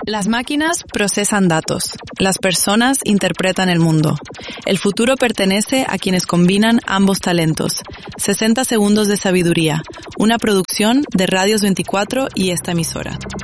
Las máquinas procesan datos. Las personas interpretan el mundo. El futuro pertenece a quienes combinan ambos talentos. 60 segundos de sabiduría. Una producción de Radios 24 y esta emisora.